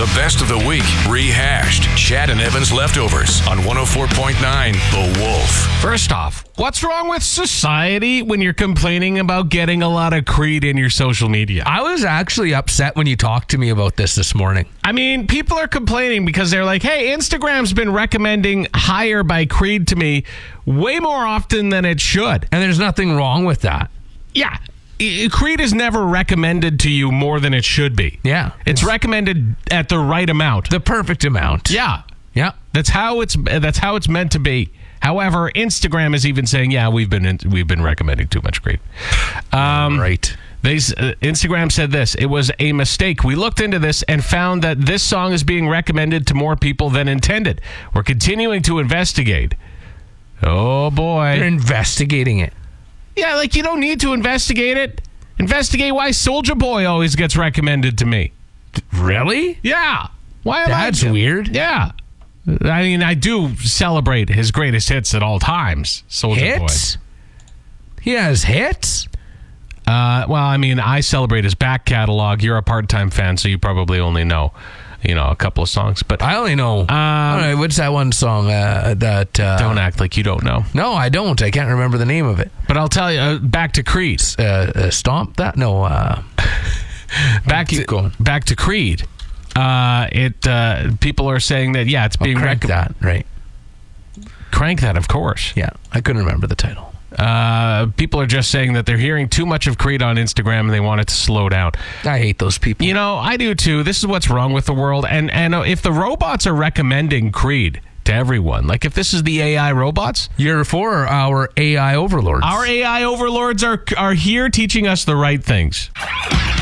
The best of the week rehashed. Chad and Evan's Leftovers on 104.9 The Wolf. First off, what's wrong with society when you're complaining about getting a lot of Creed in your social media? I was actually upset when you talked to me about this morning. I mean, people are complaining because they're like, hey, Instagram's been recommending Higher by Creed to me way more often than it should. And there's nothing wrong with that. Yeah. Creed is never recommended to you more than it should be. Yeah. It's recommended at the right amount. The perfect amount. Yeah. Yeah. That's how it's meant to be. However, Instagram is even saying, yeah, we've been recommending too much Creed. Right. Instagram said this: it was a mistake. We looked into this and found that this song is being recommended to more people than intended. We're continuing to investigate. Oh boy. They're investigating it. Yeah, like you don't need to investigate it. Investigate why Soulja Boy always gets recommended to me. Really? Yeah. Why am That's weird. Yeah. I mean, I do celebrate his greatest hits at all times. Soulja Boy. Hits? He has hits? Well, I mean, I celebrate his back catalog. You're a part-time fan, so you probably only know, a couple of songs. But I only know. What's that one song that... don't act like you don't know. No, I don't. I can't remember the name of it. But I'll tell you, back to Creed. Stomp that? No. Back to Creed. People are saying that, yeah, it's being Crank that, right? Crank that, of course. Yeah, I couldn't remember the title. People are just saying that they're hearing too much of Creed on Instagram and they want it to slow down. I hate those people. I do too. This is what's wrong with the world. And if the robots are recommending Creed to everyone, like if this is the AI robots, you're for our AI overlords. Our AI overlords are here teaching us the right things.